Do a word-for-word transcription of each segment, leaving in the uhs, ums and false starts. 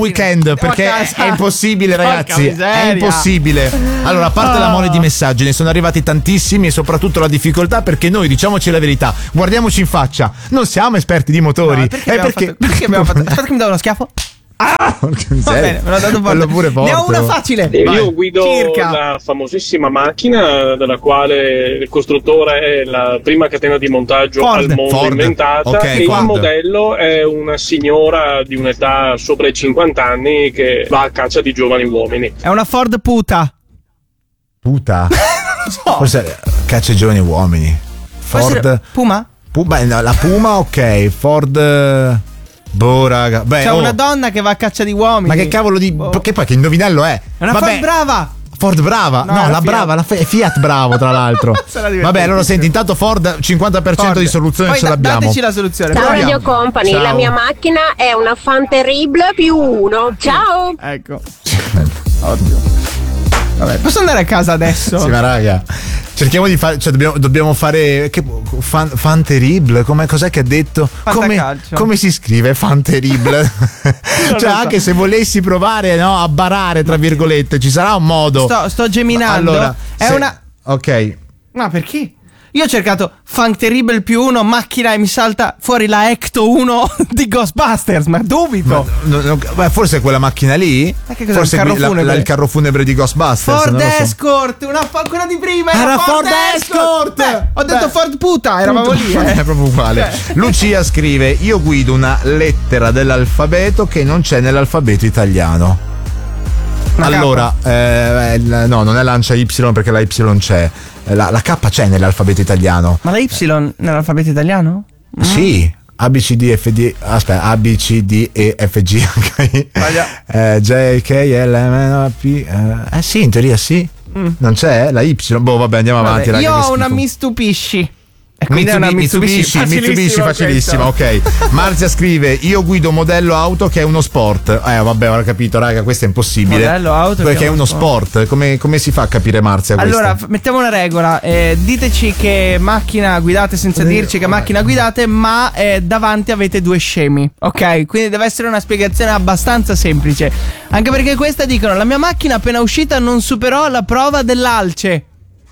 weekend, perché è impossibile, ragazzi, miseria. è impossibile. Allora, a parte la mole di messaggi, ne sono arrivati tantissimi e soprattutto la difficoltà, perché noi, diciamoci la verità, guardiamoci in faccia, non siamo esperti di motori. No, perché, è abbiamo perché... fatto, perché abbiamo fatto aspetta che mi dà uno schiaffo. Ah, va bene, me l'ho dato Quello pure forte. Ne ho una facile. Io Vai. guido Circa. la famosissima macchina della quale il costruttore è la prima catena di montaggio Ford. al mondo Ford. inventata, Okay, e Ford. il modello è una signora di un'età sopra i cinquanta anni che va a caccia di giovani uomini. È una Ford puta. Puta. so. Forse caccia i giovani uomini. Ford. Essere... Puma? Pu- beh, no, la Puma, ok. Ford. Boh, raga. Beh, C'è oh. una donna che va a caccia di uomini. Ma che cavolo di. Boh. Che poi che indovinello è? È una Vabbè. Ford brava. Ford brava, No, no, è la Fiat. brava, la F- Fiat bravo tra l'altro. Sarà divertente. Vabbè, allora senti, intanto Ford cinquanta per cento Ford. di soluzione Poi ce da- l'abbiamo. dateci la soluzione. Ciao Proviamo. Radio Company, Ciao. la mia macchina è una Fan Terrible più uno. Ciao! Ecco. Oddio. Vabbè, posso andare a casa adesso? Sì, ma raga, cerchiamo di fare, cioè dobbiamo, dobbiamo fare che, fan, fan terrible, come, cos'è che ha detto? Come, Fantacalcio. come si scrive fan terrible? Cioè so. anche se volessi provare, no, a barare tra virgolette, ci sarà un modo. Sto, sto geminando. Allora, È se- una. ok. Ma perché? Io ho cercato Funk Terrible più uno macchina e mi salta fuori la Ecto uno di Ghostbusters, ma dubito. No, no, beh, forse è quella macchina lì. Ma che cos'è, Forse un carro la- funebre? la- il carro funebre di Ghostbusters. Ford non lo so. Escort, una fa- quella di prima era, Era Ford, Ford Escort! Beh, ho detto Beh. Ford puta, eravamo lì. È Eh. proprio uguale. Lucia scrive: io guido una lettera dell'alfabeto che non c'è nell'alfabeto italiano. Una Allora, eh, il- no, non è lancia Y perché la Y c'è. La, la K c'è nell'alfabeto italiano. Ma la Y nell'alfabeto italiano? Sì. A B C D F D, aspetta, A B C D E F G, ok? Sbaglia. Eh, J K L M N P. Eh, eh sì, in teoria sì. Non c'è la Y. Boh, vabbè, andiamo Vabbè, avanti. raga, io che ho una schifo. mi stupisci. E quindi è una Mitsubishi, Mitsubishi, Mitsubishi, facilissima, ok. Marzia scrive: io guido modello auto che è uno sport. Eh, vabbè, ho capito, raga, questo è impossibile. Modello auto perché che è uno sport. Come, come si fa a capire, Marzia? Allora, questo? f- mettiamo una regola. Eh, diteci che macchina guidate senza dirci che macchina guidate, ma eh, davanti avete due scemi. Ok? Quindi deve essere una spiegazione abbastanza semplice. Anche perché questa dicono: la mia macchina appena uscita non superò la prova dell'alce.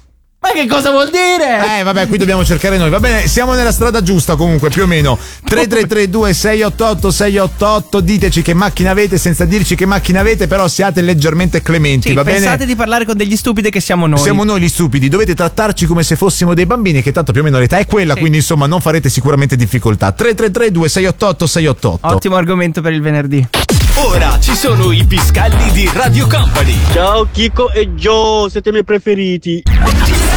Ma che cosa vuol dire? Eh, vabbè, qui dobbiamo cercare noi. Va bene, siamo nella strada giusta comunque, più o meno. tre tre tre due sei otto otto sei otto otto. Diteci che macchina avete senza dirci che macchina avete, però siate leggermente clementi, Sì, va pensate bene? di parlare con degli stupidi che siamo noi. Siamo noi gli stupidi, dovete trattarci come se fossimo dei bambini, che tanto più o meno l'età è quella, Sì. quindi insomma non farete sicuramente difficoltà. tre tre tre due sei otto otto sei otto otto. Ottimo argomento per il venerdì. Ora ci sono i piscalli di Radio Company. Ciao Chico e Joe, siete i miei preferiti.